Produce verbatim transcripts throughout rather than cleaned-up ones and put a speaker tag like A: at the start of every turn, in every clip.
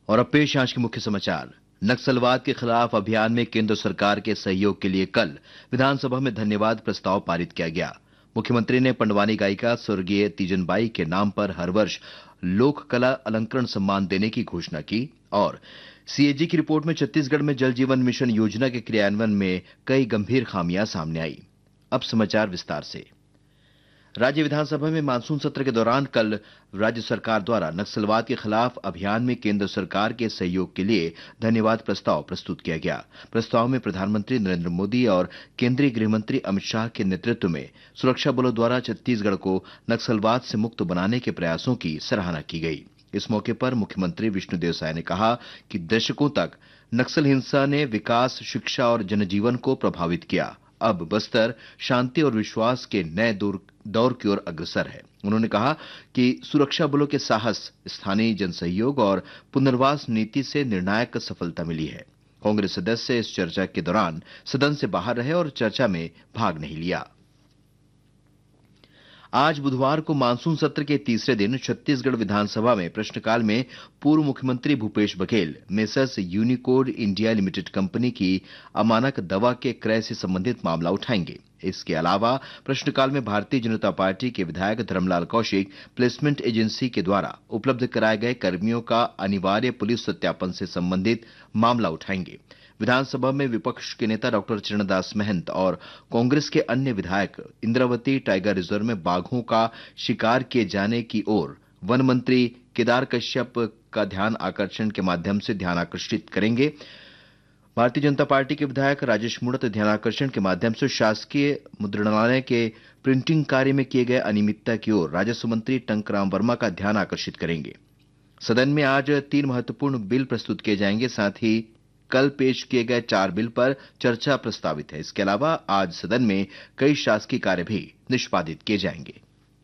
A: और अब पेश आज के मुख्य समाचार। नक्सलवाद के खिलाफ अभियान में केंद्र सरकार के सहयोग के लिए कल विधानसभा में धन्यवाद प्रस्ताव पारित किया गया। मुख्यमंत्री ने पंडवानी गायिका स्वर्गीय तीजनबाई के नाम पर हर वर्ष लोक कला अलंकरण सम्मान देने की घोषणा की और सीएजी की रिपोर्ट में छत्तीसगढ़ में जल जीवन मिशन योजना के क्रियान्वयन में कई गंभीर खामियां सामने आई। अब समाचार विस्तार से। राज्य विधानसभा में मानसून सत्र के दौरान कल राज्य सरकार द्वारा नक्सलवाद के खिलाफ अभियान में केंद्र सरकार के सहयोग के लिए धन्यवाद प्रस्ताव प्रस्तुत किया गया। प्रस्ताव में प्रधानमंत्री नरेंद्र मोदी और केंद्रीय गृह मंत्री अमित शाह के नेतृत्व में सुरक्षा बलों द्वारा छत्तीसगढ़ को नक्सलवाद से मुक्त बनाने के प्रयासों की सराहना की गई। इस मौके पर मुख्यमंत्री विष्णुदेव साय ने कहा कि दशकों तक नक्सल हिंसा ने विकास, शिक्षा और जनजीवन को प्रभावित किया। अब बस्तर शांति और विश्वास के नए दौर दौर की ओर अग्रसर है। उन्होंने कहा कि सुरक्षा बलों के साहस, स्थानीय जनसहयोग और पुनर्वास नीति से निर्णायक सफलता मिली है। कांग्रेस सदस्य इस चर्चा के दौरान सदन से बाहर रहे और चर्चा में भाग नहीं लिया। आज बुधवार को मानसून सत्र के तीसरे दिन छत्तीसगढ़ विधानसभा में प्रश्नकाल में पूर्व मुख्यमंत्री Bhupesh Baghel messrs Unicode India limited company की अमानक दवा के क्रय से संबंधित मामला उठाएंगे। इसके अलावा प्रश्नकाल में भारतीय जनता पार्टी के विधायक धर्मलाल कौशिक प्लेसमेंट एजेंसी के द्वारा उपलब्ध कराए गए कर्मियों का अनिवार्य पुलिस सत्यापन से संबंधित मामला उठाएंगे। विधानसभा में विपक्ष के नेता डॉक्टर चरणदास महंत और कांग्रेस के अन्य विधायक इंद्रावती टाइगर रिजर्व में बाघों का शिकार किए जाने की ओर वन मंत्री केदार कश्यप का ध्यान आकर्षण के माध्यम से ध्यान आकर्षित करेंगे। भारतीय जनता पार्टी के विधायक राजेश मूणत ध्यानाकर्षण के माध्यम से शासकीय मुद्रणालय के प्रिंटिंग कार्य में किए गए अनियमितता की ओर राजस्व मंत्री टंकराम वर्मा का ध्यान आकर्षित करेंगे। सदन में आज तीन महत्वपूर्ण बिल प्रस्तुत किए जाएंगे। साथ ही कल पेश किए गए चार बिल पर चर्चा प्रस्तावित है। इसके अलावा आज सदन में कई शासकीय कार्य भी निष्पादित किए जाएंगे।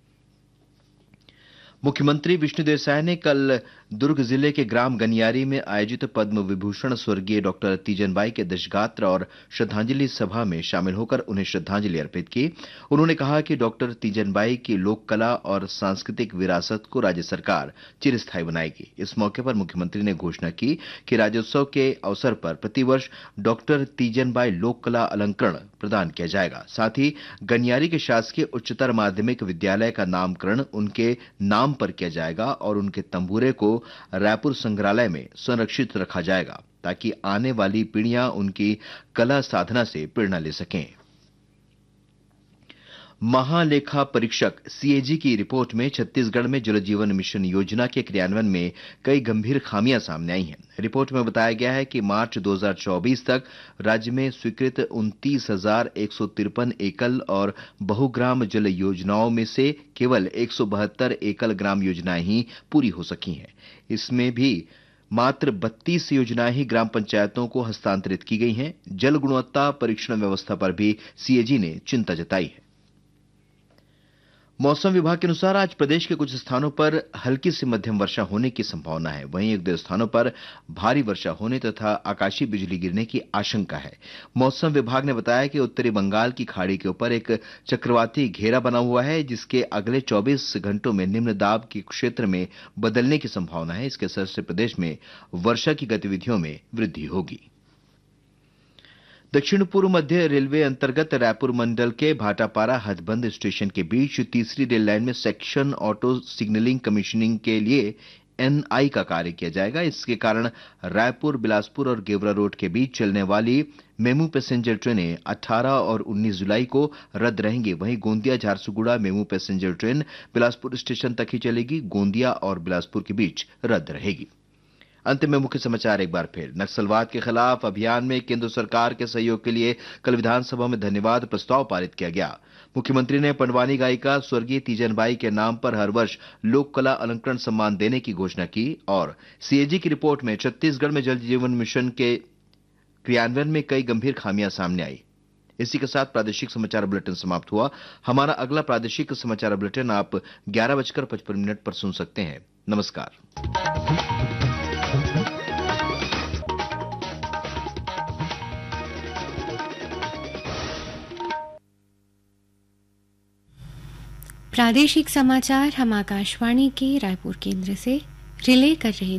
A: मुख्यमंत्री विष्णुदेव साय ने कल दुर्ग जिले के ग्राम गनियारी में आयोजित पद्म विभूषण स्वर्गीय डॉक्टर तीजनबाई के दशगात्र और श्रद्धांजलि सभा में शामिल होकर उन्हें श्रद्धांजलि अर्पित की। उन्होंने कहा कि डॉक्टर तीजनबाई की लोक कला और सांस्कृतिक विरासत को राज्य सरकार चिरस्थायी बनाएगी। इस मौके पर मुख्यमंत्री ने घोषणा की कि राज्योत्सव के अवसर पर प्रतिवर्ष डॉक्टर तीजनबाई लोक कला अलंकरण प्रदान किया जाएगा। साथ ही गनियारी के शासकीय उच्चतर माध्यमिक विद्यालय का नामकरण उनके नाम पर किया जाएगा और उनके तंबूरे को रायपुर संग्रहालय में संरक्षित रखा जाएगा ताकि आने वाली पीढ़ियां उनकी कला साधना से प्रेरणा ले सकें। महालेखा परीक्षक सीएजी की रिपोर्ट में छत्तीसगढ़ में जल जीवन मिशन योजना के क्रियान्वयन में कई गंभीर खामियां सामने आई हैं। रिपोर्ट में बताया गया है कि मार्च दो हज़ार चौबीस तक राज्य में स्वीकृत उनतीस हजार एक सौ तिरपन एकल और बहुग्राम जल योजनाओं में से केवल एक सौ बहत्तर एकल ग्राम योजनाएं ही पूरी हो सकी हैं। इसमें भी मात्र बत्तीस योजनाएं ही ग्राम पंचायतों को हस्तांतरित की गई हैं। जल गुणवत्ता परीक्षण व्यवस्था पर भी सीएजी ने चिंता जताई है। मौसम विभाग के अनुसार आज प्रदेश के कुछ स्थानों पर हल्की से मध्यम वर्षा होने की संभावना है। वहीं एक दो स्थानों पर भारी वर्षा होने तथा आकाशीय बिजली गिरने की आशंका है। मौसम विभाग ने बताया कि उत्तरी बंगाल की खाड़ी के ऊपर एक चक्रवाती घेरा बना हुआ है, जिसके अगले चौबीस घंटों में निम्न दाब के क्षेत्र में बदलने की संभावना है। इसके असर से प्रदेश में वर्षा की गतिविधियों में वृद्धि होगी। दक्षिण पूर्व मध्य रेलवे अंतर्गत रायपुर मंडल के भाटापारा हथबंद स्टेशन के बीच तीसरी रेल लाइन में सेक्शन ऑटो सिग्नलिंग कमीशनिंग के लिए एनआई का कार्य किया जाएगा। इसके कारण रायपुर, बिलासपुर और गेवरा रोड के बीच चलने वाली मेमू पैसेंजर ट्रेनें अठारह और उन्नीस जुलाई को रद्द रहेंगी। वहीं Gondia Jharsuguda MEMU passenger train Bilaspur station तक ही चलेगी। गोंदिया और बिलासपुर के बीच रद्द रहेगी। अंत में मुख्य समाचार एक बार फिर। नक्सलवाद के खिलाफ अभियान में केंद्र सरकार के सहयोग के लिए कल विधानसभा में धन्यवाद प्रस्ताव पारित किया गया। मुख्यमंत्री ने पंडवानी गायिका स्वर्गीय तीजनबाई के नाम पर हर वर्ष लोक कला अलंकरण सम्मान देने की घोषणा की और सीएजी की रिपोर्ट में छत्तीसगढ़ में जल जीवन मिशन के क्रियान्वयन में कई गंभीर खामियां सामने आई। इसी के साथ प्रादेशिक समाचार बुलेटिन समाप्त हुआ। हमारा अगला प्रादेशिक समाचार बुलेटिन आप ग्यारह बजकर पचपन मिनट पर सुन सकते हैं। नमस्कार।
B: प्रादेशिक समाचार हम आकाशवाणी के रायपुर केंद्र से रिले कर रहे